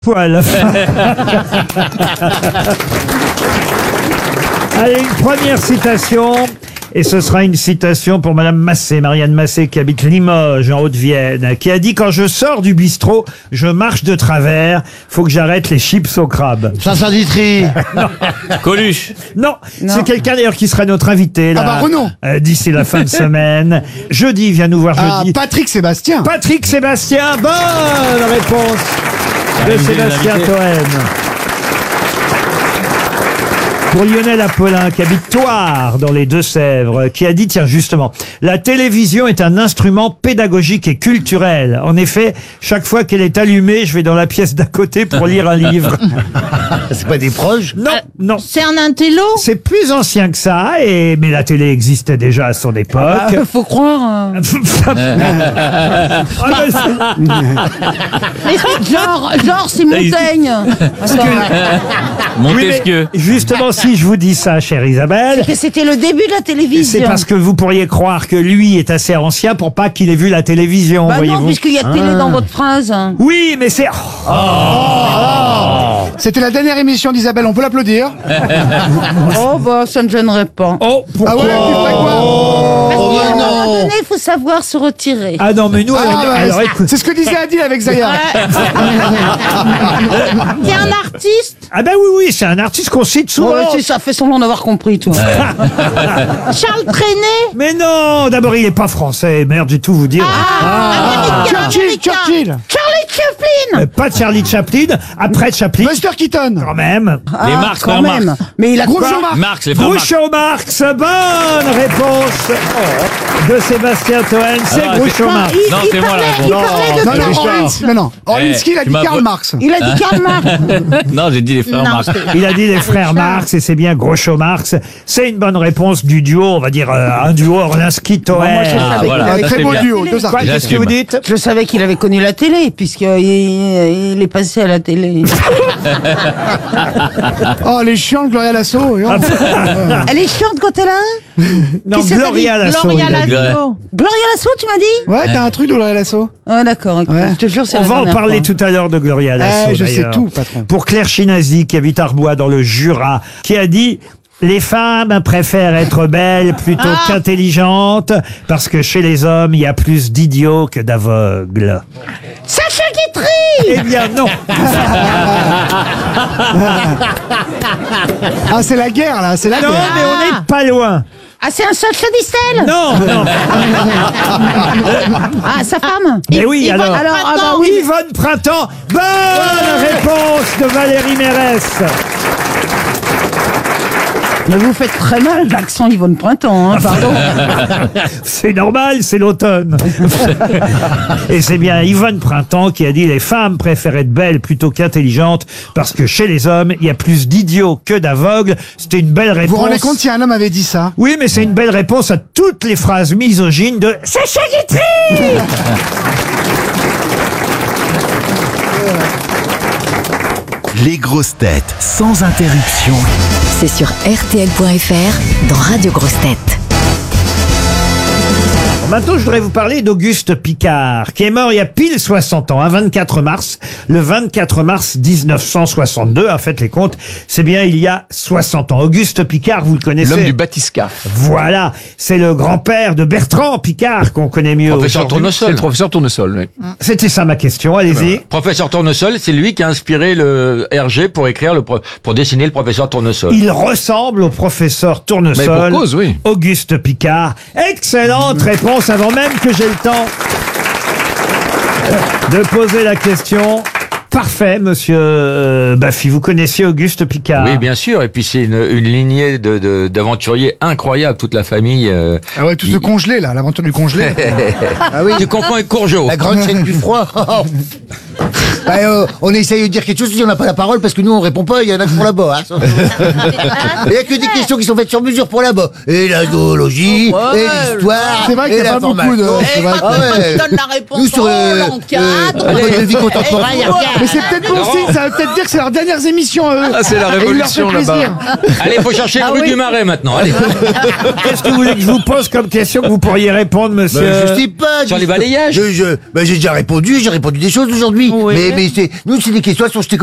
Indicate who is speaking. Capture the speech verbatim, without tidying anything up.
Speaker 1: Poil. Allez, une première citation. Et ce sera une citation pour Madame Massé, Marianne Massé, qui habite Limoges, en Haute-Vienne, qui a dit « Quand je sors du bistrot, je marche de travers, faut que j'arrête les chips au crabe. »
Speaker 2: Vincent Ditry.
Speaker 3: Coluche.
Speaker 1: Non,
Speaker 4: Non.
Speaker 1: c'est quelqu'un d'ailleurs qui sera notre invité là,
Speaker 2: Ah bah, Renaud.
Speaker 1: euh, d'ici la fin de semaine. Jeudi, il vient nous voir
Speaker 2: Ah,
Speaker 1: jeudi.
Speaker 2: Patrick Sébastien.
Speaker 1: Patrick Sébastien, bonne réponse de
Speaker 3: Ah,
Speaker 1: Sébastien
Speaker 3: invité.
Speaker 1: Toen. Pour Lionel Apollin, qui habite Thouars, dans les Deux-Sèvres, qui a dit, tiens, justement, la télévision est un instrument pédagogique et culturel. En effet, chaque fois qu'elle est allumée, je vais dans la pièce d'à côté pour lire un livre.
Speaker 2: C'est pas des proches.
Speaker 1: Non, non.
Speaker 4: C'est un intello.
Speaker 1: C'est plus ancien que ça, et, mais la télé existait déjà à son époque.
Speaker 4: Ah, faut croire. euh.
Speaker 1: Ah, mais c'est-
Speaker 4: Mais genre, genre c'est Montaigne. Attends,
Speaker 1: oui, mais
Speaker 3: Montesquieu.
Speaker 1: justement, si je vous dis ça, chère Isabelle,
Speaker 4: que c'était le début de la télévision.
Speaker 1: c'est parce que vous pourriez croire que lui est assez ancien pour pas qu'il ait vu la télévision,
Speaker 4: Bah non,
Speaker 1: voyez-vous.
Speaker 4: puisqu'il y a télé dans votre phrase.
Speaker 1: Oui, mais c'est...
Speaker 2: C'était la dernière émission d'Isabelle, on peut l'applaudir.
Speaker 4: Oh bah ça ne gênerait pas.
Speaker 1: Oh, pourquoi
Speaker 2: Ah ouais, tu ferais quoi?
Speaker 4: Parce
Speaker 2: Oh,
Speaker 4: qu'à un moment
Speaker 2: non.
Speaker 4: donné, il faut savoir se retirer.
Speaker 1: Ah non, mais nous,
Speaker 2: Ah,
Speaker 1: alors,
Speaker 2: ouais,
Speaker 1: alors,
Speaker 2: c'est-
Speaker 1: écoute-
Speaker 2: c'est ce que disait Adil avec Zaya.
Speaker 4: T'es un artiste.
Speaker 1: Ah ben oui, oui, c'est un artiste qu'on cite souvent.
Speaker 4: Ouais, c'est ça, fait semblant d'avoir compris, toi. Charles Trenet.
Speaker 1: Mais non, d'abord, il est pas français, merde, j'ai tout vous dire.
Speaker 4: Ah, américain,
Speaker 2: Churchill,
Speaker 4: américain.
Speaker 2: Churchill.
Speaker 4: Charlie Chaplin.
Speaker 1: Euh, Pas de Charlie Chaplin, après Chaplin,
Speaker 2: Buster Keaton.
Speaker 1: quand même.
Speaker 3: Les Marx,
Speaker 4: quand
Speaker 3: frères
Speaker 4: même.
Speaker 3: Marx.
Speaker 4: Mais il a
Speaker 2: Groucho
Speaker 4: quoi
Speaker 2: Marx.
Speaker 3: Marx, les frères Marx.
Speaker 1: Groucho Marx, bonne réponse de Sébastien Toen, c'est
Speaker 3: Ah,
Speaker 1: Groucho
Speaker 4: Enfin,
Speaker 1: Marx.
Speaker 4: il,
Speaker 3: Non,
Speaker 4: il
Speaker 3: c'est moi, la
Speaker 4: parlait, il
Speaker 3: réponse.
Speaker 4: parlait de
Speaker 2: Non, non,
Speaker 4: Touran.
Speaker 2: Orlinski, mais non. Orlinski, il a
Speaker 3: tu
Speaker 2: dit
Speaker 3: m'as
Speaker 2: Karl
Speaker 3: vo-
Speaker 2: Marx.
Speaker 4: Il a dit Karl Marx.
Speaker 3: Non, j'ai dit les frères
Speaker 4: Non,
Speaker 3: Marx.
Speaker 4: c'est-
Speaker 1: Il a dit les frères Marx et c'est bien Groucho Marx. C'est une bonne réponse du duo, on va dire euh, un duo Orlinski-Toen.
Speaker 4: moi, je
Speaker 3: Ah,
Speaker 4: savais
Speaker 3: voilà.
Speaker 2: Un
Speaker 3: ça,
Speaker 2: très
Speaker 3: c'est
Speaker 2: beau
Speaker 3: bien.
Speaker 2: duo, deux
Speaker 1: Quoi,
Speaker 2: artistes.
Speaker 1: qu'est-ce que vous dites?
Speaker 4: Je savais qu'il avait connu la télé, puisqu'il il, il est passé à la télé.
Speaker 2: Oh, les chiants de Gloria Lasso.
Speaker 1: Ah,
Speaker 4: Elle est chiante quand elle a un
Speaker 1: Non,
Speaker 4: Qu'est-ce que t'as
Speaker 1: Gloria
Speaker 4: dit
Speaker 1: Lasso.
Speaker 4: Gloria
Speaker 1: il a dit.
Speaker 4: Lasso. Gloria Lasso, tu m'as dit
Speaker 2: Ouais, t'as un truc de Gloria Lasso.
Speaker 4: Ah d'accord, ok.
Speaker 2: Ouais.
Speaker 4: Je te jure, c'est
Speaker 1: On
Speaker 4: la
Speaker 1: va en
Speaker 4: dernière
Speaker 1: parler
Speaker 4: fois.
Speaker 1: tout à l'heure de Gloria Lasso.
Speaker 2: Eh, je sais
Speaker 1: d'ailleurs.
Speaker 2: tout, patron.
Speaker 1: Pour Claire Chinazi, qui habite Arbois dans le Jura, qui a dit « Les femmes préfèrent être belles plutôt
Speaker 4: Ah.
Speaker 1: qu'intelligentes, parce que chez les hommes, il y a plus d'idiots que d'aveugles.
Speaker 4: Sacha » Guitry.
Speaker 1: Eh bien non.
Speaker 2: Ah, c'est la guerre, là, c'est la
Speaker 1: Non,
Speaker 2: guerre.
Speaker 1: mais on n'est pas loin.
Speaker 4: Ah, c'est un Sacha Distel.
Speaker 1: Non, non.
Speaker 4: Ah, sa femme.
Speaker 1: Mais oui,
Speaker 4: Yvonne-
Speaker 1: alors.
Speaker 4: alors ah bah oui.
Speaker 1: Yvonne Printemps. Bonne réponse de Valérie Mérès.
Speaker 4: Mais vous faites très mal l'accent Yvonne Printemps, hein, pardon.
Speaker 1: C'est normal, c'est l'automne. Et c'est bien Yvonne Printemps qui a dit « Les femmes préfèrent être belles plutôt qu'intelligentes parce que chez les hommes, il y a plus d'idiots que d'aveugles. » C'était une belle
Speaker 2: Vous
Speaker 1: réponse.
Speaker 2: vous rendez compte si un homme avait dit ça?
Speaker 1: Oui, mais c'est une belle réponse à toutes les phrases misogynes de Sacha Guitry.
Speaker 5: Les grosses têtes sans interruption.
Speaker 6: C'est sur R T L point F R dans Radio Grosses Têtes.
Speaker 1: Maintenant, je voudrais vous parler d'Auguste Piccard, qui est mort il y a pile soixante ans, un vingt-quatre mars, le vingt-quatre mars mille neuf cent soixante-deux. En fait, les comptes, c'est bien il y a soixante ans. Auguste Piccard, vous le connaissez.
Speaker 7: L'homme du bathyscaphe.
Speaker 1: Voilà, c'est le grand-père de Bertrand Piccard qu'on connaît mieux
Speaker 7: Professeur
Speaker 1: aujourd'hui.
Speaker 7: Tournesol. C'est le professeur Tournesol, oui.
Speaker 1: C'était ça ma question, allez-y.
Speaker 7: Professeur Tournesol, c'est lui qui a inspiré le R G pour écrire le pro- pour dessiner le professeur Tournesol.
Speaker 1: Il ressemble au professeur Tournesol.
Speaker 7: Mais pour cause, oui.
Speaker 1: Auguste Piccard. Excellente réponse avant même que j'ai le temps de poser la question. Parfait, monsieur euh, Baffy. Vous connaissiez Auguste Piccard?
Speaker 7: Oui, bien sûr. Et puis c'est une, une lignée de, de, d'aventuriers incroyables, toute la famille. euh,
Speaker 2: Ah ouais, tout
Speaker 7: il-
Speaker 2: ce congelé, là, l'aventure du congelé.
Speaker 8: Ah oui,
Speaker 7: Tu confonds avec Courgeot.
Speaker 8: la grande scène du froid. Bah, euh, on essaye de dire quelque chose si on n'a pas la parole parce que nous on répond pas, il y en a que pour là-bas. Hein. Il y a que des questions qui sont faites sur mesure pour là-bas. Et la zoologie,
Speaker 4: Ouais.
Speaker 8: et l'histoire,
Speaker 2: C'est vrai qu'il y
Speaker 8: et
Speaker 2: a
Speaker 8: la
Speaker 2: pas beaucoup de-
Speaker 8: formation.
Speaker 2: c'est vrai que-
Speaker 8: Ah ouais.
Speaker 4: Donne la réponse.
Speaker 8: Nous sur
Speaker 4: Oh,
Speaker 8: le,
Speaker 4: l'encadre.
Speaker 8: le- le vie contemporaine.
Speaker 4: Eh, regarde.
Speaker 2: Mais c'est peut-être bon
Speaker 7: Laurent.
Speaker 2: signe, ça veut peut-être dire que c'est leurs dernières émissions à eux.
Speaker 3: Ah, c'est la
Speaker 2: Et il leur fait
Speaker 3: révolution,
Speaker 2: plaisir.
Speaker 3: là-bas.
Speaker 7: Allez, faut chercher
Speaker 4: Ah
Speaker 7: rue
Speaker 4: oui.
Speaker 7: du Marais maintenant. Allez.
Speaker 1: Qu'est-ce que vous voulez que je vous pose comme question que vous pourriez répondre, monsieur
Speaker 8: Ben, je sais pas.
Speaker 7: Sur
Speaker 8: je-
Speaker 7: les balayages.
Speaker 8: je- je- ben, j'ai déjà répondu, j'ai répondu des choses aujourd'hui.
Speaker 4: Oui.
Speaker 8: Mais, mais c'est, nous, c'est des questions, elles sont jetées